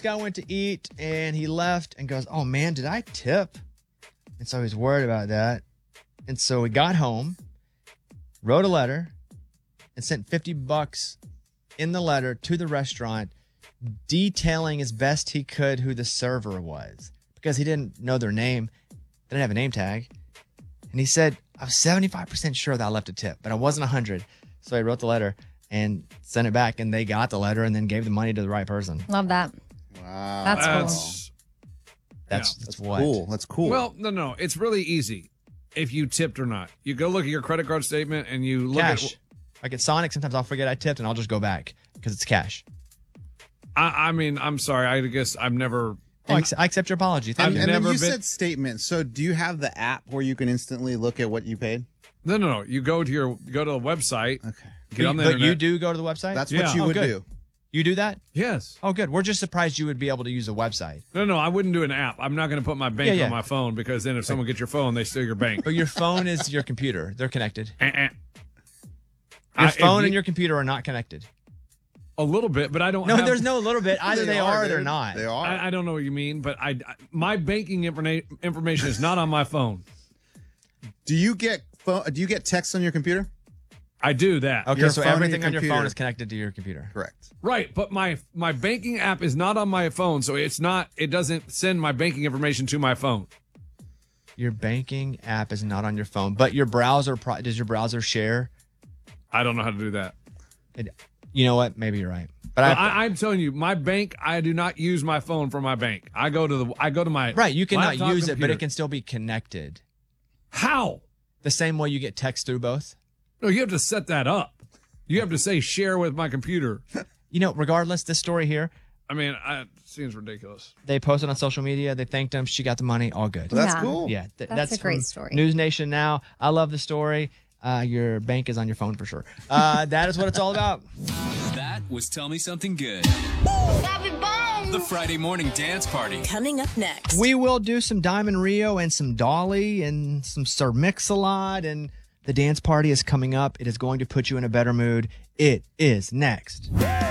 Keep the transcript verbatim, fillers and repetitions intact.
this guy went to eat and he left and goes, oh man, did I tip? And so he was worried about that. And so he got home, wrote a letter, and sent fifty bucks in the letter to the restaurant, detailing as best he could who the server was because he didn't know their name. They didn't have a name tag. And he said, I was seventy-five percent sure that I left a tip, but I wasn't one hundred. So I wrote the letter and sent it back, and they got the letter and then gave the money to the right person. Love that. Wow. That's cool. That's, That's, yeah. that's what? Cool. That's cool. Well, no, no. It's really easy if you tipped or not. You go look at your credit card statement and you look Cash. at. Like at Sonic, sometimes I'll forget I tipped and I'll just go back because it's cash. I, I mean, I'm sorry. I guess I've never. Oh, I ac- I accept your apology. Thank and, you. and then never you been- said statement. So do you have the app where you can instantly look at what you paid? No, no, no. You go to your go to a website. Okay. Get on the but internet. you do go to the website? That's Yeah. what you Oh, would good. do. You do that? Yes. Oh, good. We're just surprised you would be able to use a website. No, no. I wouldn't do an app. I'm not going to put my bank Yeah, yeah. on my phone because then if someone gets your phone, they steal your bank. But your phone is your computer. They're connected. Uh-uh. Your I- if phone you- and your computer are not connected. A little bit, but I don't. No, have, there's no little bit. Either they, are or they're dude. not. They are. I, I don't know what you mean, but I, I my banking informa- information is not on my phone. Do you get phone, do you get text on your computer? I do that. Okay, Your so phone and everything your on your phone computer. is connected to your computer. Correct. Right, but my my banking app is not on my phone, so it's not. It doesn't send my banking information to my phone. Your banking app is not on your phone, but your browser, pro- does your browser share? I don't know how to do that. It, you know what? Maybe you're right. But But I, I, I'm telling you, my bank. I do not use my phone for my bank. I go to the. I go to my. right, you cannot laptop use it, but computer. it can still be connected. How? The same way you get text through both. No, you have to set that up. You have to say share with my computer. You know, regardless, this story here, I mean, I, it seems ridiculous. they posted on social media. They thanked him. She got the money. All good. Well, that's Yeah. cool. Yeah, th- That's that's a great from story. News Nation now. I love the story. Uh, your bank is on your phone for sure. Uh, that is what it's all about. That was Tell Me Something Good. The Friday morning dance party. Coming up next. We will do some Diamond Rio and some Dolly and some Sir Mix-a-Lot, and the dance party is coming up. It is going to put you in a better mood. It is next.